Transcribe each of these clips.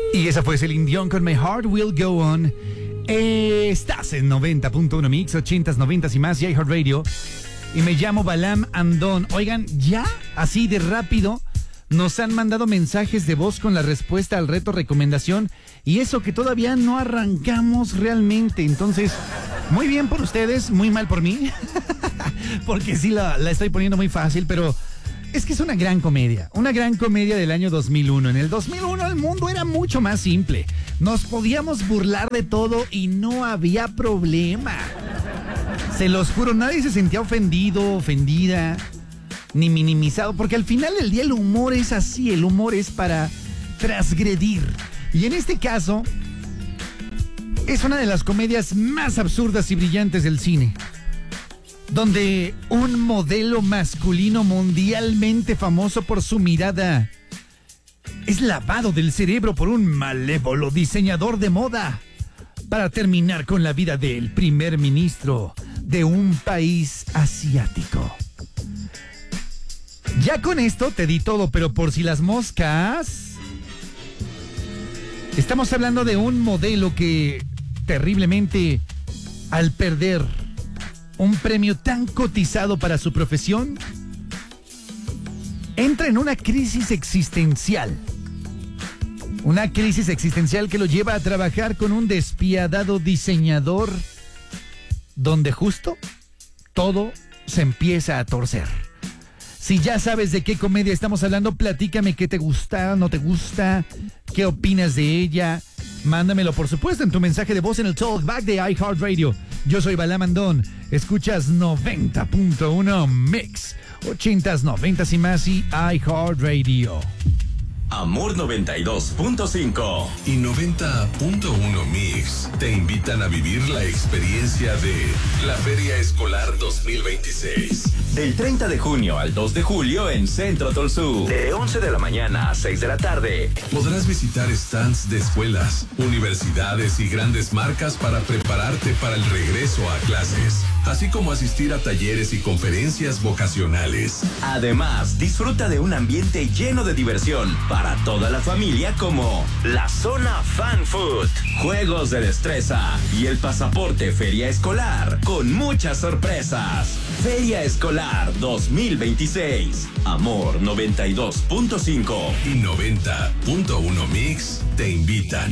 Y esa fue Celine Dion con My Heart Will Go On. Estás en 90.1 Mix, 80s, 90s y más, iHeartRadio. Y me llamo Balam Andón. Oigan, ya así de rápido nos han mandado mensajes de voz con la respuesta al reto recomendación. Y eso que todavía no arrancamos realmente. Entonces, muy bien por ustedes, muy mal por mí. Porque sí la estoy poniendo muy fácil, pero es que es una gran comedia del año 2001. En el 2001 el mundo era mucho más simple. Nos podíamos burlar de todo y no había problema. Se los juro, nadie se sentía ofendido, ofendida, ni minimizado, porque al final del día el humor es así, el humor es para transgredir. Y en este caso, es una de las comedias más absurdas y brillantes del cine, donde un modelo masculino mundialmente famoso por su mirada es lavado del cerebro por un malévolo diseñador de moda para terminar con la vida del primer ministro de un país asiático. Ya con esto te di todo, pero por si las moscas, estamos hablando de un modelo que terriblemente, al perder un premio tan cotizado para su profesión, entra en una crisis existencial. Una crisis existencial que lo lleva a trabajar con un despiadado diseñador, donde justo todo se empieza a torcer. Si ya sabes de qué comedia estamos hablando, platícame qué te gusta, no te gusta, qué opinas de ella. Mándamelo, por supuesto, en tu mensaje de voz en el Talkback de iHeartRadio. Yo soy Balam Andón. Escuchas 90.1 Mix, 80s, 90s y más y iHeartRadio. Amor 92.5 y 90.1 Mix te invitan a vivir la experiencia de la Feria Escolar 2026. Del 30 de junio al 2 de julio en Centro Tolsú. De 11 de la mañana a 6 de la tarde. Podrás visitar stands de escuelas, universidades y grandes marcas para prepararte para el regreso a clases, así como asistir a talleres y conferencias vocacionales. Además, disfruta de un ambiente lleno de diversión para toda la familia, como la zona Fan Food, juegos de destreza y el pasaporte Feria Escolar con muchas sorpresas. Feria Escolar 2026. Amor 92.5 y 90.1 Mix te invitan.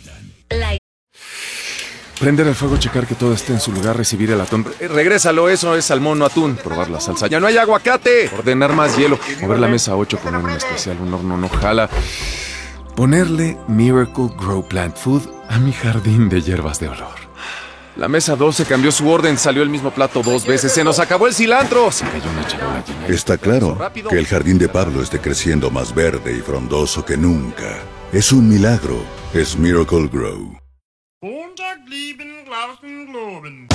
Prender el fuego, checar que todo esté en su lugar, recibir el atún. Regrésalo, eso es salmón, no atún. Probar la salsa. ¡Ya no hay aguacate! Ordenar más hielo. Mover la mesa 8 con un especial, un horno no jala. Ponerle Miracle Grow Plant Food a mi jardín de hierbas de olor. La mesa 12 cambió su orden, salió el mismo plato 2 veces. ¡Se nos acabó el cilantro! Se cayó una charola llena. Está claro que el jardín de Pablo esté creciendo más verde y frondoso que nunca. Es un milagro. Es Miracle Grow. Montag lieben, Glauben, Globen.